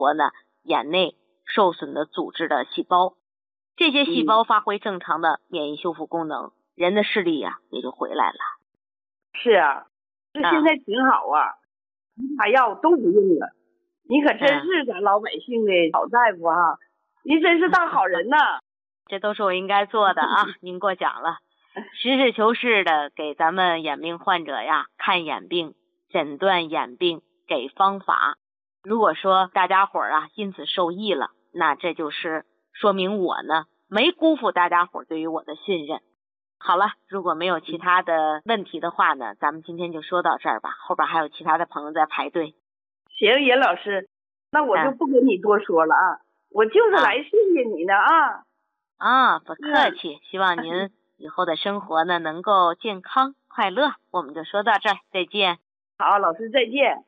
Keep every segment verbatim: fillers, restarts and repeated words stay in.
活呢眼内受损的组织的细胞，这些细胞发挥正常的免疫修复功能，人的视力呀、啊、也就回来了。 是啊，这现在挺好啊，啥药都不用了。你可真是咱老百姓的好大夫哈、啊，您真是大好人呐！ 这都是我应该做的啊，您过奖了。实事求是的给咱们眼病患者呀看眼病、诊断眼病、给方法。如果说大家伙儿啊因此受益了，那这就是说明我呢没辜负大家伙儿对于我的信任。好了，如果没有其他的问题的话呢，咱们今天就说到这儿吧，后边还有其他的朋友在排队。 行，严老师，那我就不跟你多说了啊，嗯、我就是来谢谢你的啊。 啊，不客气，希望您以后的生活呢能够健康快乐。我们就说到这儿，再见。 好，老师再见。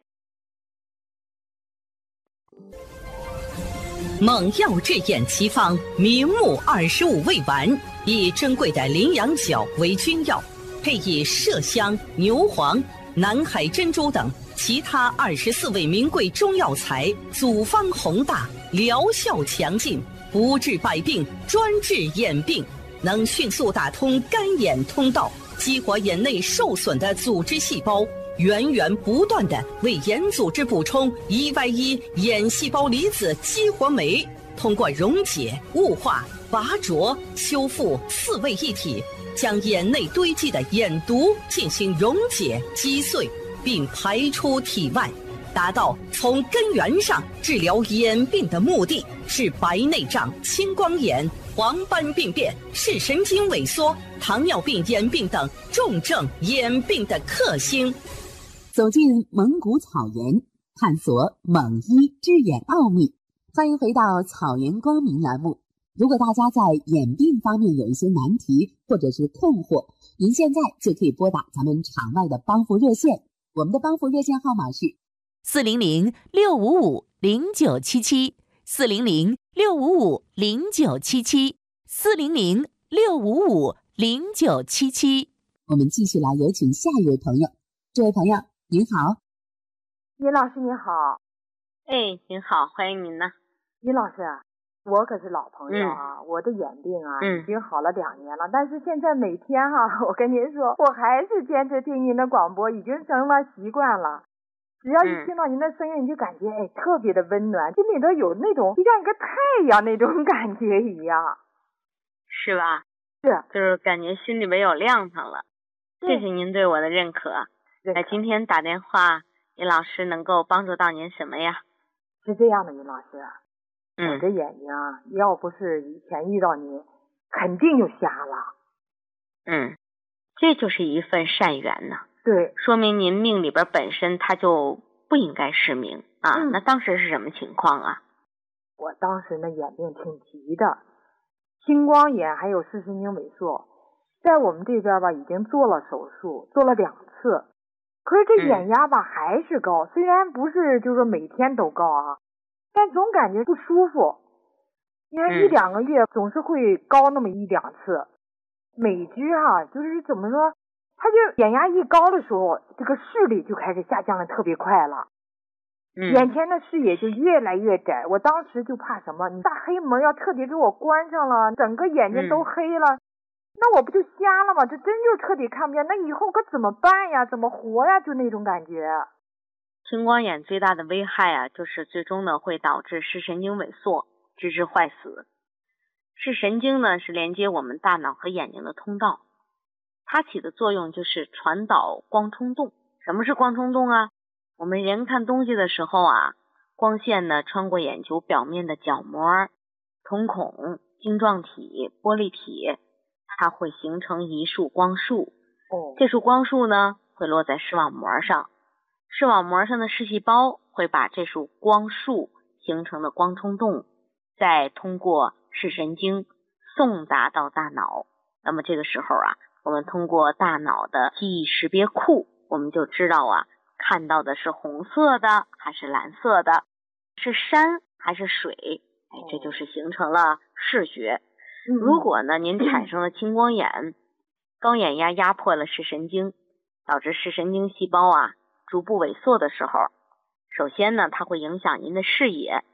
猛药治眼奇方明目二十五味丸，以珍贵的羚羊角为君药，配以麝香、牛黄、南海珍珠等其他二十四味名贵中药材，组方宏大，疗效强劲，不治百病，专治眼病，能迅速打通干眼通道，激活眼内受损的组织细胞，源源不断地为眼组织补充 E Y 一 眼细胞离子激活酶，通过溶解、雾化、拔灼、修复四位一体，将眼内堆积的眼毒进行溶解击碎，并排出体外，达到从根源上治疗眼病的目的，是白内障、青光眼、黄斑病变、视神经萎缩、糖尿病眼病等重症眼病的克星。 走进蒙古草原，探索蒙医治眼奥秘。欢迎回到草原光明栏目。如果大家在眼病方面有一些难题或者是困惑，您现在就可以拨打咱们场外的帮扶热线，我们的帮扶热线号码是四零零六五五零九七七，四零零六五五零九七七，四零零六五五零九七七。 我们继续来有请下一位朋友。这位朋友您好。 尹老师您好。 哎，您好，欢迎您呢。 尹老师，我可是老朋友啊，嗯、我的眼病啊、嗯、已经好了两年了，但是现在每天哈、啊，我跟您说，我还是坚持听您的广播，已经成了习惯了。只要一听到您的声音，你就感觉哎特别的温暖，心里头有那种就像一个太阳那种感觉一样， 是吧？ 是， 就是感觉心里边有亮堂了。谢谢您对我的认可。那今天打电话，尹老师能够帮助到您什么呀？ 是这样的，尹老师， 嗯、 我这眼睛啊，要不是以前遇到您，肯定就瞎了。 嗯，这就是一份善缘呢。 对， 说明您命里边本身它就不应该失明啊、嗯。那当时是什么情况啊？ 我当时那眼病挺急的，青光眼还有视神经萎缩，在我们这边吧已经做了手术，做了两次。可是这眼压吧、嗯、还是高，虽然不是就是说每天都高啊，但总感觉不舒服。你看一两个月总是会高那么一两次。每只哈、啊、就是怎么说，它就眼压一高的时候，这个视力就开始下降的特别快了。 嗯， 眼前的视野就越来越窄。我当时就怕什么，你大黑门要特别给我关上了，整个眼睛都黑了。嗯，那我不就瞎了吗？这真就彻底看不见，那以后可怎么办呀？怎么活呀？就那种感觉。 青光眼最大的危害啊，就是最终呢会导致视神经萎缩，直至坏死。视神经呢是连接我们大脑和眼睛的通道，它起的作用就是传导光冲动。什么是光冲动啊？我们人看东西的时候啊，光线呢穿过眼球表面的角膜、瞳孔、晶状体、玻璃体，它会形成一束光束。 哦， 这束光束呢会落在视网膜上，视网膜上的视细胞会把这束光束形成的光冲动再通过视神经送达到大脑。那么这个时候啊，我们通过大脑的记忆识别库，我们就知道啊，看到的是红色的还是蓝色的，是山还是水，哎，这就是形成了视觉。如果呢您产生了青光眼，高眼压压迫了视神经，导致视神经细胞啊逐步萎缩的时候，首先呢它会影响您的视野，